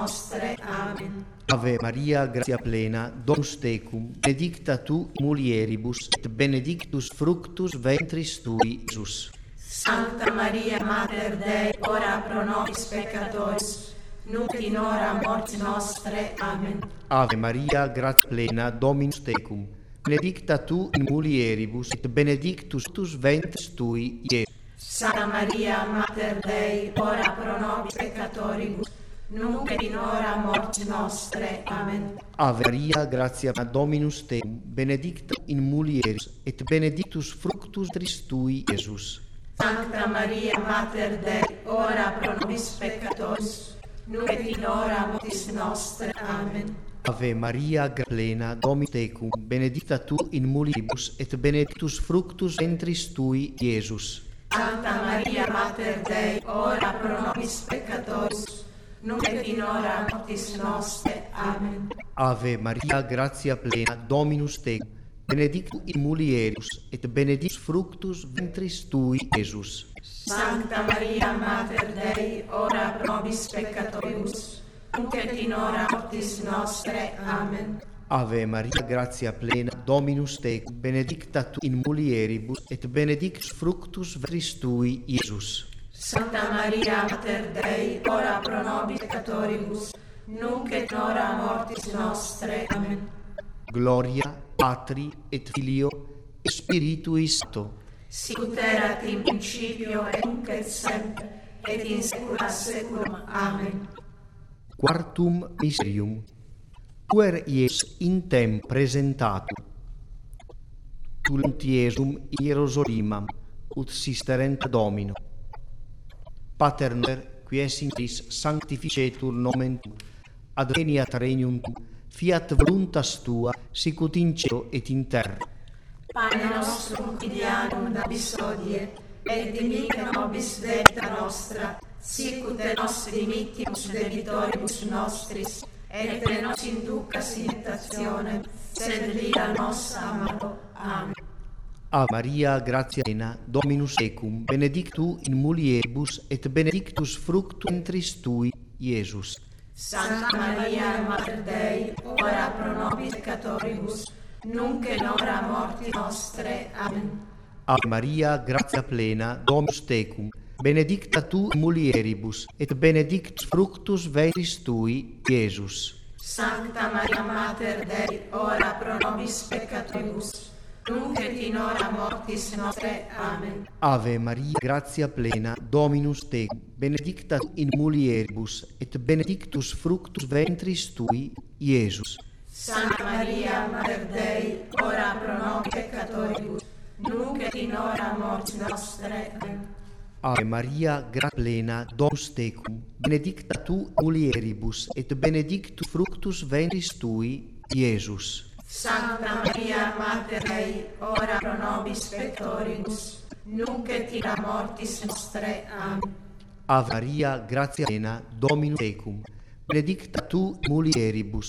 nostre. Amen. Ave Maria, gratia plena, Dominus tecum, benedicta tu in mulieribus, et benedictus fructus ventris tui, Iesus. Sancta Maria, Mater Dei, ora pro nobis peccatoribus, nunc et in hora mortis nostre. Amen. Ave Maria, gratia plena, Dominus tecum, benedicta tu in mulieribus, et benedictus fructus ventris tui, Iesus. Santa Maria, Mater Dei, ora pro nobis peccatoribus, nunc et in hora mortis nostre. Amen. Ave Maria, gratia plena, Dominus tecum, benedicta in mulieribus, et benedictus fructus ventris tui, Iesus. Sancta Maria, Mater Dei, ora pro nobis peccatoribus, nunc et in hora mortis nostre. Amen. Ave Maria, gratia plena, Dominus tecum, benedicta tu in mulieribus, et benedictus fructus ventris tui, Iesus. Santa Maria, Mater Dei, ora pro nobis peccatoribus, nunc et in hora mortis nostre. Amen. Ave Maria, gratia plena, Dominus tecum, benedicta in mulieribus, et benedictus fructus ventris tui, Iesus. Sancta Maria, Mater Dei, ora pro nobis peccatoribus, nunc et in hora mortis nostre. Amen. Ave Maria, gratia plena, Dominus tecum, benedicta tu in mulieribus, et benedictus fructus ventris tui, Iesus. Santa Maria, Mater Dei, ora pro nobis peccatoribus, nunc et in hora mortis nostre. Amen. Gloria Patri et Filio et Spiritui Sancto. Sicut erat in principio et nunc et semper et in saecula saeculorum. Amen. Quartum mysterium. Puer Iesus in tem presentatum. Tulunt Iesum Hierosolimam, ut sisterent Domino. Pater noster, qui es in Christ, sanctificetur nomen tu, adveniat regnum tu, fiat voluntas tua, sicut in cielo et in terra. Pane nostrum quotidianum nobis hodie, et dimitte nobis debita nostra, sicut et nos dimittimus debitoribus nostris, et ne nos inducas in tentationem, sed libera nos a malo. Amen. Ave Maria, gratia plena, Dominus tecum, benedicta tu in mulieribus, et benedictus fructus ventris tui, Iesus. Santa Maria, Mater Dei, ora pro nobis peccatoribus, nunc et in hora mortis nostre. Amen. Ave Maria, gratia plena, Dominus tecum, benedicta tu in mulieribus, et benedictus fructus ventris tui, Iesus. Sancta Maria, Mater Dei, ora pro nobis peccatoribus, nunc et in hora mortis nostre. Amen. Ave Maria, gratia plena, Dominus tecum, benedicta tu in mulieribus, et benedictus fructus ventris tui, Iesus. Santa Maria, Mater Dei, ora pro nobis peccatoribus, nunc et in hora mortis nostre. Amen. Ave Maria, gratia plena, Dominus tecum, benedicta tu in mulieribus, et benedictus fructus ventris tui, Iesus. Sancta Maria, Mater Dei, ora pro nobis peccatoribus, nunc et in hora mortis nostre. Amen. Ave Maria, gratia plena, Dominus tecum, benedicta tu in mulieribus,